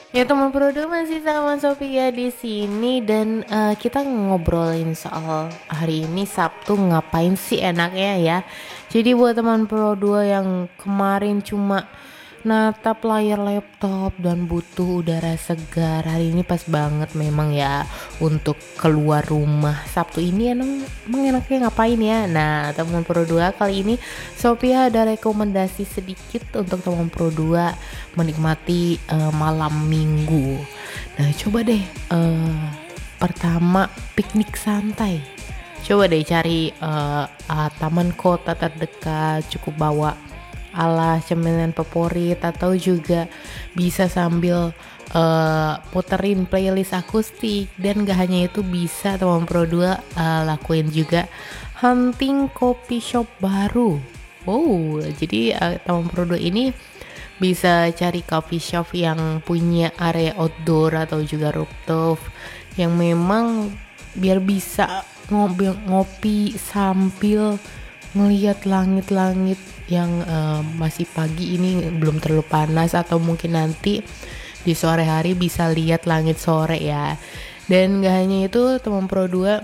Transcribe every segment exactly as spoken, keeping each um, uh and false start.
Ya teman Prodo masih sama Sophia di sini dan eh, kita ngobrolin soal hari ini Sabtu ngapain sih enaknya ya. Jadi buat teman Prodo yang kemarin cuma natap layar laptop dan butuh udara segar, hari ini pas banget memang ya untuk keluar rumah. Sabtu ini emang, emang enaknya ngapain ya? Nah teman Pro dua kali ini Sophia ada rekomendasi sedikit untuk teman Pro dua menikmati eh, malam minggu. Nah coba deh eh, pertama piknik santai. Coba deh cari eh, ah, taman kota terdekat, cukup bawa alas cemilan favorit atau juga bisa sambil eh, puterin playlist akustik. Dan gak hanya itu, bisa teman Pro dua eh, lakuin juga hunting coffee shop baru. Wow, jadi eh, teman Pro dua ini bisa cari coffee shop yang punya area outdoor atau juga rooftop yang memang biar bisa ngopi, ngopi sambil ngelihat langit-langit yang eh, masih pagi ini belum terlalu panas, atau mungkin nanti di sore hari bisa lihat langit sore ya. Dan gak hanya itu, teman Pro dua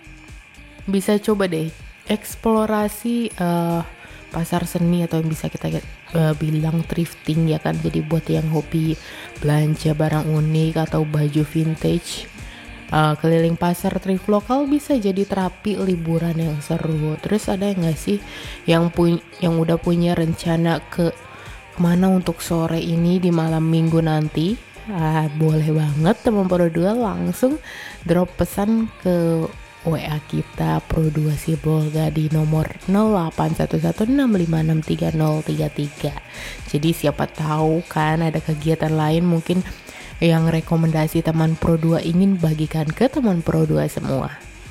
bisa coba deh eksplorasi eh, pasar seni atau yang bisa kita eh, bilang thrifting ya kan. Jadi buat yang hobi belanja barang unik atau baju vintage, eh, keliling pasar thrift lokal bisa jadi terapi liburan yang seru. Terus ada nggak sih yang punya yang udah punya rencana ke kemana untuk sore ini di malam minggu nanti? Ah, boleh banget teman Pro dua langsung drop pesan ke W A kita Pro dua Sibolga di nomor nol delapan satu satu enam lima enam tiga nol tiga tiga. Jadi siapa tahu kan ada kegiatan lain mungkin yang rekomendasi teman Pro dua ingin bagikan ke teman Pro dua semua.